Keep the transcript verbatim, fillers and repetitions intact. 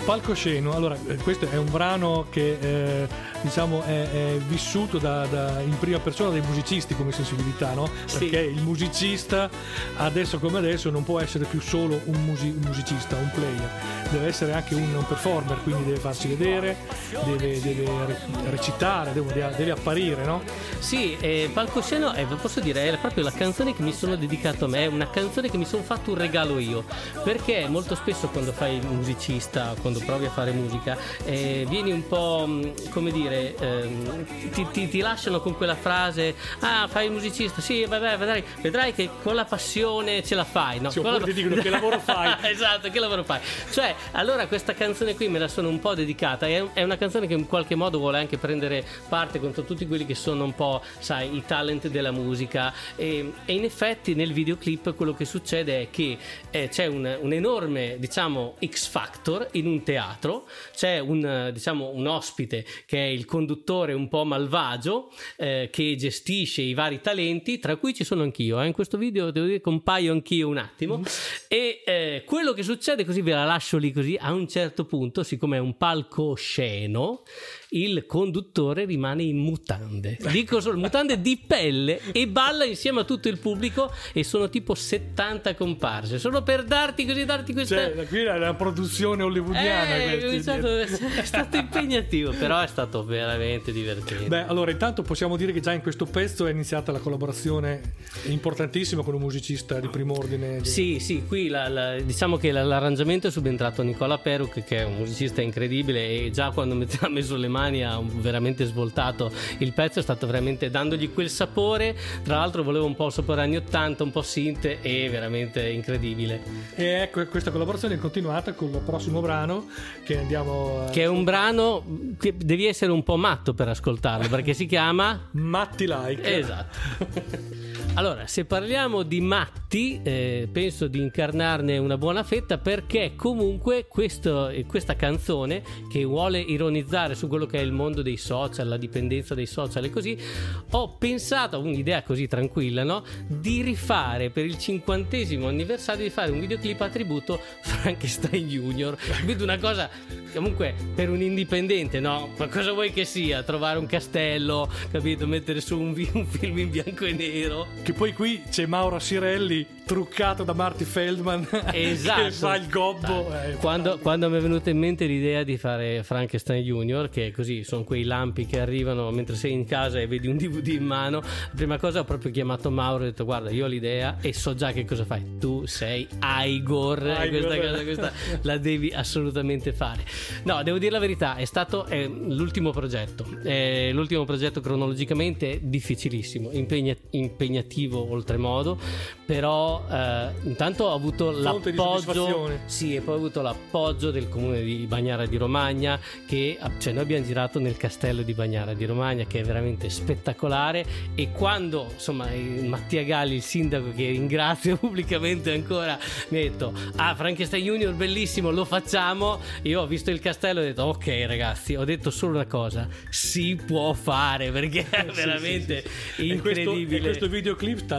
Palcosceno, allora questo è un brano che eh, diciamo è, è vissuto da, da, in prima persona dai musicisti come sensibilità, no? Perché sì. Il musicista adesso come adesso non può essere più solo un, musi- un musicista, un player, deve essere anche un, un performer, quindi deve farsi vedere, deve, deve recitare, deve, deve apparire, no? Sì, eh, Palcosceno è, posso dire, è proprio la canzone che mi sono dedicato a me, è una canzone che mi sono fatto un regalo io, perché molto spesso quando fai il musicista, quando provi a fare musica, eh, vieni un po', come dire, ehm, ti, ti, ti lasciano con quella frase: ah, fai il musicista, sì, vabbè, vedrai, vedrai che con la passione ce la fai, no? Sì, oppure la... ti dicono che lavoro fai. Esatto, che lavoro fai. Cioè, allora questa canzone qui me la sono un po' dedicata, è, è una canzone che in qualche modo vuole anche prendere parte contro tutti quelli che sono un po', sai, i talent della musica, e, e in effetti nel videoclip quello che succede è che eh, c'è un, un enorme, diciamo, X Factor in un teatro, c'è un, diciamo, un ospite che è il conduttore un po' malvagio, eh, che gestisce i vari talenti, tra cui ci sono anch'io, eh. In questo video devo dire che compaio anch'io un attimo, mm. e eh, quello che succede, così ve la lascio lì così, a un certo punto, siccome è un palcosceno, il conduttore rimane in mutande, dico solo mutande di pelle, e balla insieme a tutto il pubblico, e sono tipo settanta comparse, solo per darti così, darti questa, cioè, qui è una produzione hollywoodiana, eh, è, stato, è stato impegnativo, però è stato veramente divertente. Beh, allora intanto possiamo dire che già in questo pezzo è iniziata la collaborazione importantissima con un musicista di primo ordine di... Sì, sì, qui la, la, diciamo che la, l'arrangiamento è subentrato a Nicola Peruc, che è un musicista incredibile, e già quando mi ha messo le mani ha veramente svoltato il pezzo, è stato veramente dandogli quel sapore. Tra l'altro volevo un po' il sapore anni ottanta, un po' synth, e veramente incredibile. E ecco, questa collaborazione è continuata con il prossimo brano che andiamo a... che è un brano che devi essere un po' matto per ascoltarlo, perché si chiama Matti Like. Esatto. Allora, se parliamo di matti, eh, penso di incarnarne una buona fetta, perché comunque questo, questa canzone, che vuole ironizzare su quello che è il mondo dei social, la dipendenza dei social e così, ho pensato, un'idea così tranquilla, no? Di rifare per il cinquantesimo anniversario, di fare un videoclip a tributo Frankenstein Junior. Vedo una cosa, comunque, per un indipendente, no? Ma cosa vuoi che sia? Trovare un castello, capito? Mettere su un, un film in bianco e nero. Che poi qui c'è Mauro Sirelli truccato da Marty Feldman, esatto, che fa il gobbo. eh, quando, quando mi è venuta in mente l'idea di fare Frankenstein Junior, che così sono quei lampi che arrivano mentre sei in casa e vedi un D V D in mano, la prima cosa ho proprio chiamato Mauro e ho detto: guarda, io ho l'idea e so già che cosa fai, tu sei Igor, Igor. Questa cosa questa la devi assolutamente fare. No, devo dire la verità, è stato è l'ultimo progetto, è l'ultimo progetto cronologicamente difficilissimo, impegna, impegnativo oltremodo, però eh, intanto ho avuto fonte l'appoggio, sì, e poi ho avuto l'appoggio del comune di Bagnara di Romagna, che, cioè, noi abbiamo girato nel castello di Bagnara di Romagna, che è veramente spettacolare, e quando, insomma, Mattia Galli, il sindaco, che ringrazio pubblicamente ancora, mi ha detto: ah, Frankenstein Junior bellissimo, lo facciamo, io ho visto il castello e ho detto: ok ragazzi, ho detto solo una cosa, si può fare, perché è veramente sì, sì, sì. incredibile. E questo, e questo videoclip sta